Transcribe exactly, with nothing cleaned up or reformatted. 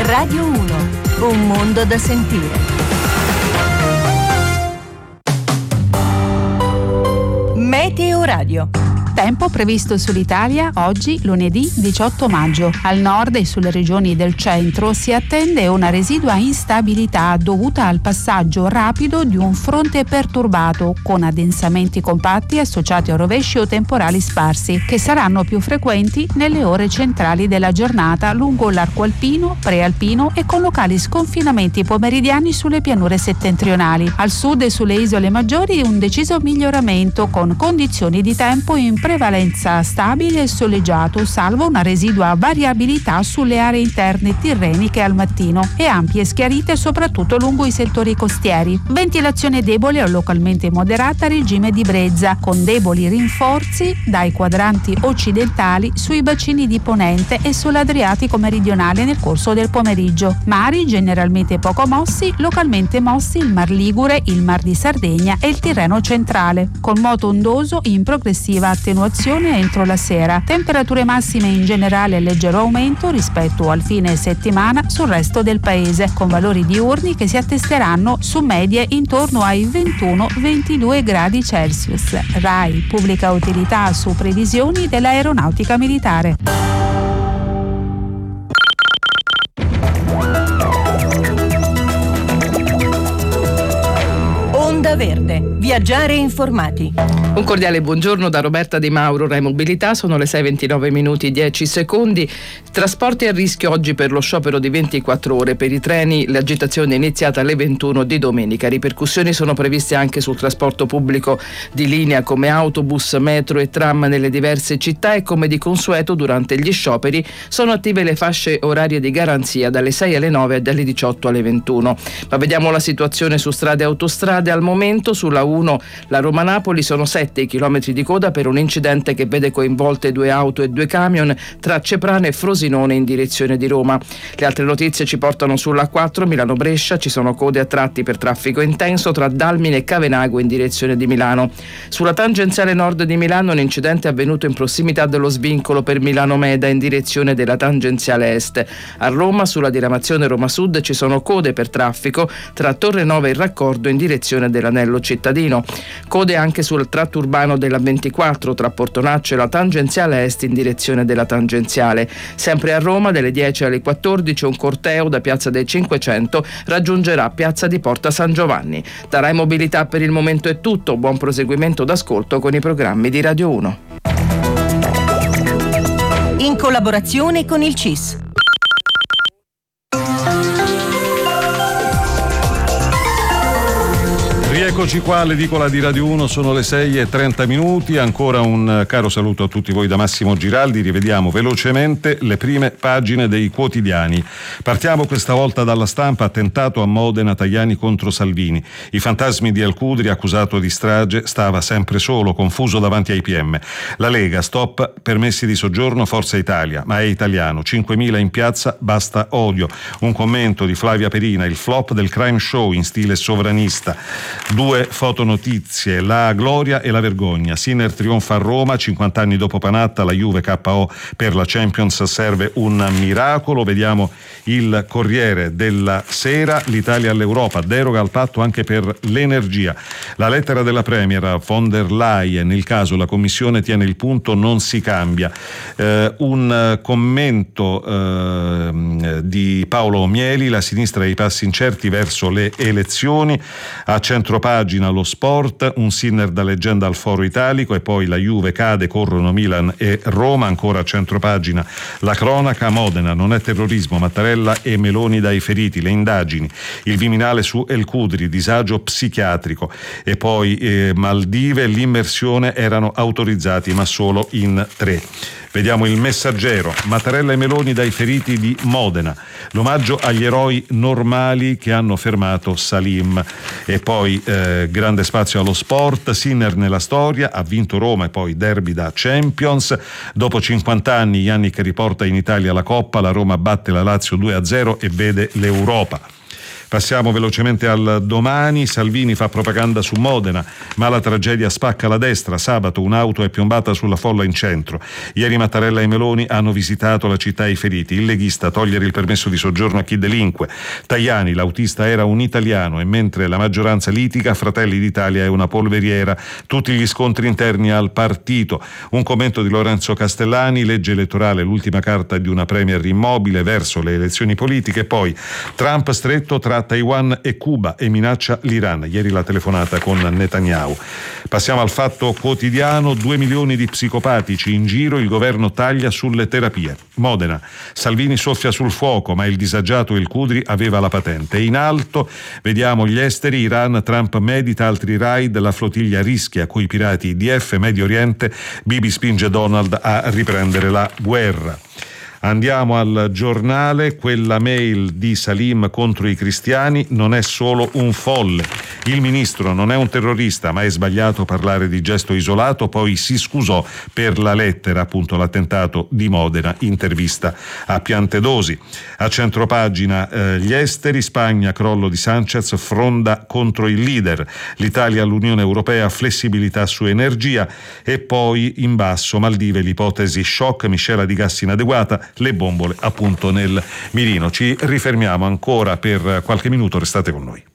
Radio uno, un mondo da sentire. Meteo Radio. Tempo previsto sull'Italia oggi, lunedì diciotto maggio. Al nord e sulle regioni del centro si attende una residua instabilità dovuta al passaggio rapido di un fronte perturbato con addensamenti compatti associati a rovesci o temporali sparsi, che saranno più frequenti nelle ore centrali della giornata lungo l'arco alpino, prealpino e con locali sconfinamenti pomeridiani sulle pianure settentrionali. Al sud e sulle isole maggiori un deciso miglioramento con condizioni di tempo in prevalenza stabile e soleggiato, salvo una residua variabilità sulle aree interne tirreniche al mattino e ampie schiarite soprattutto lungo i settori costieri. Ventilazione debole o localmente moderata a regime di brezza, con deboli rinforzi dai quadranti occidentali sui bacini di Ponente e sull'Adriatico meridionale nel corso del pomeriggio. Mari generalmente poco mossi, localmente mossi il Mar Ligure, il Mar di Sardegna e il Tirreno centrale, con moto ondoso in progressiva attenuazione entro la sera. Temperature massime in generale leggero aumento rispetto al fine settimana sul resto del paese, con valori diurni che si attesteranno su medie intorno ai ventuno ventidue gradi Celsius. RAI pubblica utilità su previsioni dell'aeronautica militare. Onda Verde. Viaggiare informati. Un cordiale buongiorno da Roberta Di Mauro, Rai Mobilità. Sono le sei e ventinove minuti e dieci secondi. Trasporti a rischio oggi per lo sciopero di ventiquattro ore. Per i treni l'agitazione è iniziata alle ventuno di domenica. Ripercussioni sono previste anche sul trasporto pubblico di linea come autobus, metro e tram nelle diverse città, e come di consueto durante gli scioperi sono attive le fasce orarie di garanzia dalle sei alle nove e dalle diciotto alle ventuno. Ma vediamo la situazione su strade e autostrade. Al momento sulla uno la Roma-Napoli sono sette i chilometri di coda per un incidente che vede coinvolte due auto e due camion tra Ceprano e Frosinone in direzione di Roma. Le altre notizie ci portano sulla quattro Milano-Brescia, ci sono code a tratti per traffico intenso tra Dalmine e Cavenago in direzione di Milano. Sulla tangenziale nord di Milano un incidente è avvenuto in prossimità dello svincolo per Milano Meda in direzione della tangenziale est. A Roma sulla diramazione Roma Sud ci sono code per traffico tra Torre Nova e Raccordo in direzione dell'anello cittadino. Code anche sul tratto urbano della ventiquattro tra Portonaccio e la tangenziale est in direzione della tangenziale. Sempre a Roma dalle dieci alle quattordici un corteo da Piazza dei Cinquecento raggiungerà Piazza di Porta San Giovanni. Da Rai Mobilità per il momento è tutto. Buon proseguimento d'ascolto con i programmi di Radio uno. In collaborazione con il C I S. Rieccoci qua all'edicola di Radio uno, sono le sei e trenta minuti. Ancora un caro saluto a tutti voi da Massimo Giraldi. Rivediamo velocemente le prime pagine dei quotidiani. Partiamo questa volta dalla Stampa. Attentato a Modena, Tajani contro Salvini. I fantasmi di Alcudri, accusato di strage, stava sempre solo, confuso davanti ai P M. La Lega, stop permessi di soggiorno, Forza Italia, ma è italiano. cinquemila in piazza, basta odio. Un commento di Flavia Perina, il flop del crime show in stile sovranista. Due fotonotizie, la gloria e la vergogna. Sinner trionfa a Roma, cinquanta anni dopo Panatta, la Juve K O per la Champions, serve un miracolo. Vediamo il Corriere della Sera, l'Italia all'Europa, deroga al patto anche per l'energia. La lettera della Premier von der Leyen, nel caso la Commissione tiene il punto, non si cambia. Eh, un commento eh, di Paolo Mieli, la sinistra ai passi incerti verso le elezioni. A centropagina lo sport, un Sinner da leggenda al Foro Italico, e poi la Juve cade, corrono Milan e Roma. Ancora a centropagina la cronaca, Modena non è terrorismo, Mattarella e Meloni dai feriti, le indagini, il Viminale su El Cudri, disagio psichiatrico, e poi eh, Maldive, l'immersione erano autorizzati ma solo in tre. Vediamo il Messaggero, Mattarella e Meloni dai feriti di Modena, l'omaggio agli eroi normali che hanno fermato Salim, e poi eh, grande spazio allo sport, Sinner nella storia, ha vinto Roma e poi derby da Champions, dopo cinquanta anni Yannick riporta in Italia la Coppa, la Roma batte la Lazio due a zero e vede l'Europa. Passiamo velocemente al Domani. Salvini fa propaganda su Modena, ma la tragedia spacca la destra. Sabato un'auto è piombata sulla folla in centro. Ieri Mattarella e Meloni hanno visitato la città e i feriti. Il leghista: togliere il permesso di soggiorno a chi delinque. Tajani: l'autista era un italiano. E mentre la maggioranza litiga, Fratelli d'Italia è una polveriera. Tutti gli scontri interni al partito. Un commento di Lorenzo Castellani: legge elettorale, l'ultima carta di una premier immobile verso le elezioni politiche. Poi Trump stretto tra Taiwan e Cuba e minaccia l'Iran. Ieri la telefonata con Netanyahu. Passiamo al Fatto Quotidiano. Due milioni di psicopatici in giro, il governo taglia sulle terapie. Modena: Salvini soffia sul fuoco, ma il disagiato El Khudri aveva la patente. In alto vediamo gli esteri, Iran, Trump medita altri raid, la flottiglia rischia coi pirati I D F, Medio Oriente, Bibi spinge Donald a riprendere la guerra. Andiamo al Giornale. Quella mail di Salim contro i cristiani non è solo un folle. Il ministro non è un terrorista, ma è sbagliato parlare di gesto isolato. Poi si scusò per la lettera, appunto l'attentato di Modena. Intervista a Piantedosi. A centropagina eh, gli esteri, Spagna, crollo di Sanchez, fronda contro il leader. L'Italia all'Unione Europea, flessibilità su energia. E poi in basso Maldive, l'ipotesi shock, miscela di gas inadeguata, le bombole appunto nel mirino. Ci rifermiamo ancora per qualche minuto, restate con noi.